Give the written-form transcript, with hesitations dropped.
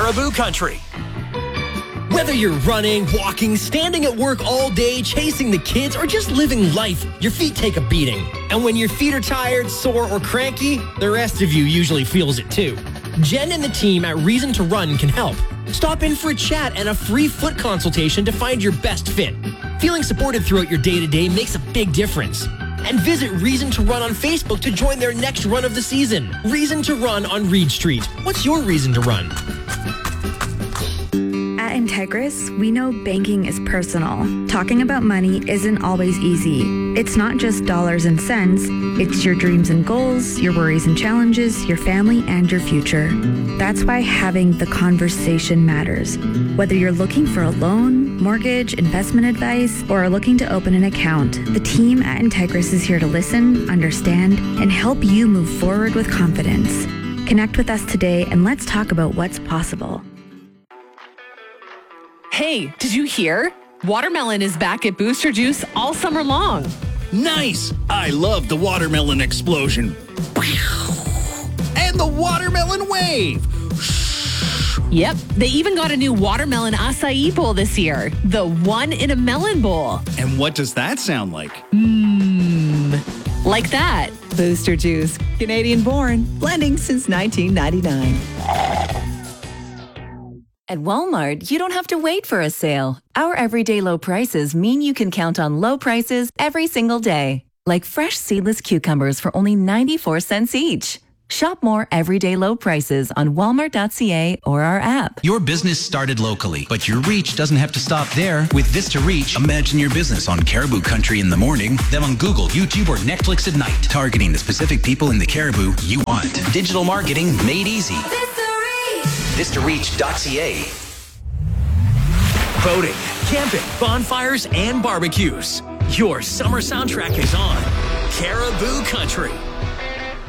Caribou Country. Whether you're running, walking, standing at work all day, chasing the kids, or just living life, your feet take a beating. And when your feet are tired, sore, or cranky, the rest of you usually feels it too. Jen and the team at Reason to Run can help. Stop in for a chat and a free foot consultation to find your best fit. Feeling supported throughout your day-to-day makes a big difference. And visit Reason to Run on Facebook to join their next run of the season. Reason to Run on Reed Street. What's your reason to run? At Integris, we know banking is personal. Talking about money isn't always easy. It's not just dollars and cents. It's your dreams and goals, your worries and challenges, your family, and your future. That's why having the conversation matters. Whether you're looking for a loan, mortgage, investment advice, or are looking to open an account, the team at Integris is here to listen, understand, and help you move forward with confidence. Connect with us today and let's talk about what's possible. Hey, did you hear? Watermelon is back at Booster Juice all summer long. Nice! I love the watermelon explosion. And the watermelon wave. Yep, they even got a new watermelon acai bowl this year. The one in a melon bowl. And what does that sound like? Like that. Booster Juice, Canadian born, blending since 1999. At Walmart, you don't have to wait for a sale. Our everyday low prices mean you can count on low prices every single day. Like fresh seedless cucumbers for only 94 cents each. Shop more everyday low prices on walmart.ca or our app. Your business started locally, but your reach doesn't have to stop there. With Vista Reach, imagine your business on Caribou Country in the morning, then on Google, YouTube, or Netflix at night, targeting the specific people in the Caribou you want. Digital marketing made easy. VistaReach.ca. Boating, camping, bonfires, and barbecues. Your summer soundtrack is on Caribou Country.